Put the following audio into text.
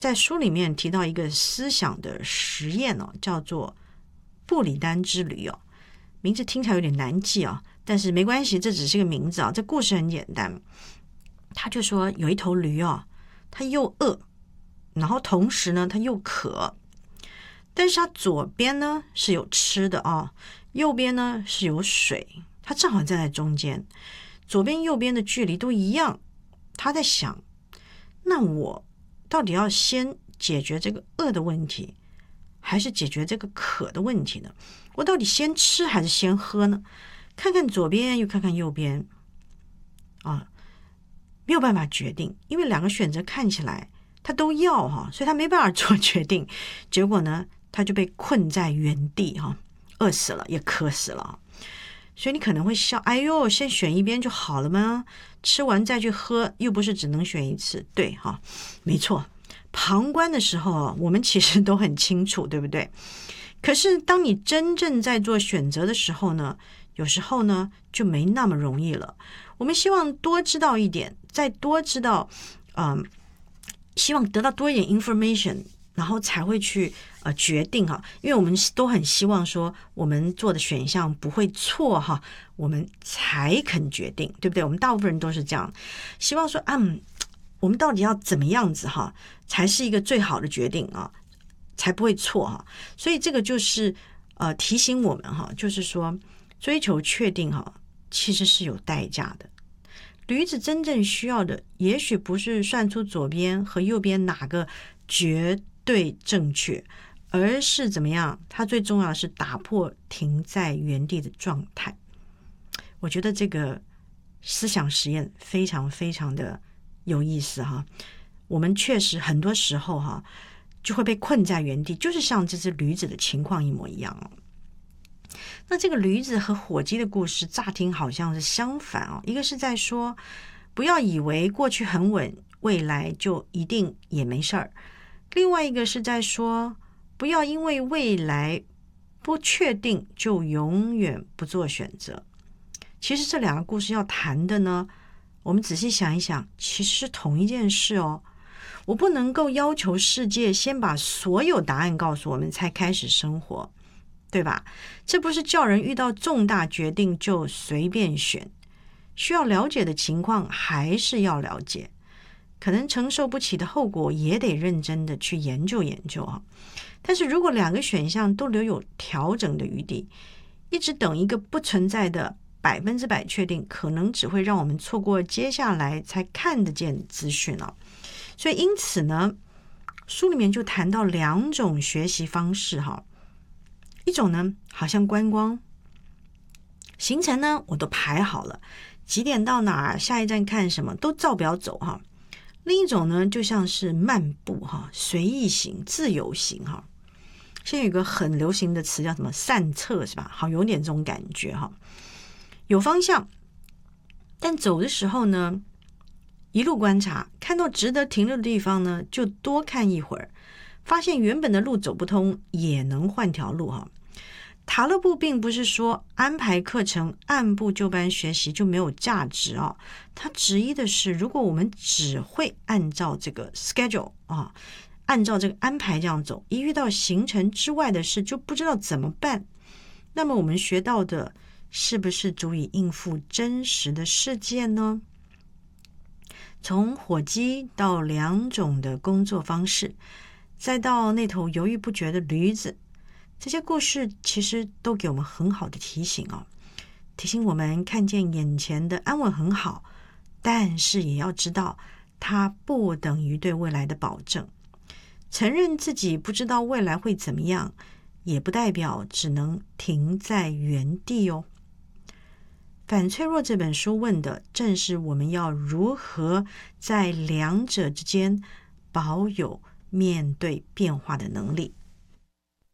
在书里面提到一个思想的实验哦，叫做布里丹之旅哦，名字听起来有点难记啊，但是没关系，这只是个名字啊。这故事很简单，他就说有一头驴哦，它又饿，然后同时呢它又渴，但是它左边呢是有吃的啊，右边呢是有水，它正好站在中间，左边右边的距离都一样。他在想，那我到底要先解决这个饿的问题，还是解决这个渴的问题呢？我到底先吃还是先喝呢？看看左边又看看右边啊，没有办法决定，因为两个选择看起来他都要哈，所以他没办法做决定。结果呢，他就被困在原地哈，饿死了也渴死了。所以你可能会笑，哎呦，先选一边就好了吗？吃完再去喝，又不是只能选一次。对哈，没错。旁观的时候，我们其实都很清楚，对不对？可是当你真正在做选择的时候呢，有时候呢就没那么容易了。我们希望多知道一点，再多知道，希望得到多一点 information， 然后才会去决定哈，因为我们都很希望说我们做的选项不会错哈，我们才肯决定，对不对？我们大部分人都是这样，希望说我们到底要怎么样子哈，才是一个最好的决定啊，才不会错哈。所以这个就是提醒我们哈，就是说追求确定哈，其实是有代价的。驴子真正需要的，也许不是算出左边和右边哪个绝对正确，而是怎么样？它最重要的是打破停在原地的状态。我觉得这个思想实验非常非常的有意思哈。我们确实很多时候哈就会被困在原地，就是像这只驴子的情况一模一样哦。那这个驴子和火鸡的故事乍听好像是相反哦，一个是在说不要以为过去很稳，未来就一定也没事儿，另外一个是在说不要因为未来不确定就永远不做选择。其实这两个故事要谈的呢，我们仔细想一想，其实是同一件事哦。我不能够要求世界先把所有答案告诉我们才开始生活，对吧？这不是叫人遇到重大决定就随便选，需要了解的情况还是要了解，可能承受不起的后果也得认真的去研究研究啊。但是如果两个选项都留有调整的余地，一直等一个不存在的100%确定，可能只会让我们错过接下来才看得见资讯啊。所以因此呢，书里面就谈到2种学习方式哈。一种呢，好像观光，行程呢我都排好了，几点到哪儿，下一站看什么都照表走哈。另一种呢，就像是漫步哈，随意行、自由行哈。现在有一个很流行的词叫什么散策是吧？好，有点这种感觉哈。有方向，但走的时候呢，一路观察，看到值得停留的地方呢，就多看一会儿。发现原本的路走不通，也能换条路哈。塔勒布并不是说安排课程按部就班学习就没有价值啊，他质疑的是，如果我们只会按照这个 schedule 啊，按照这个安排这样走，一遇到行程之外的事就不知道怎么办，那么我们学到的是不是足以应付真实的世界呢？从火鸡到2种的工作方式，再到那头犹豫不决的驴子，这些故事其实都给我们很好的提醒哦，提醒我们看见眼前的安稳很好，但是也要知道它不等于对未来的保证。承认自己不知道未来会怎么样，也不代表只能停在原地哦。反脆弱这本书问的正是我们要如何在2者之间保有面对变化的能力。